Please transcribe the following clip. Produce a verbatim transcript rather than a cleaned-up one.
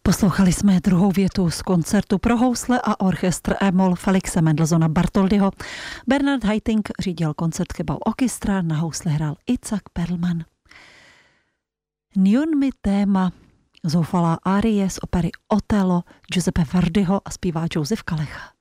Poslouchali jsme druhou větu z koncertu pro housle a orchestr E-moll Felixe Mendelssohna Bartholdyho. Bernard Haitink řídil koncert Kebau Orchestra, na housle hrál Itzhak Perlman. Njun mi téma zoufalá árie z opery Otello Giuseppe Verdiho a zpívá Joseph Kalecha.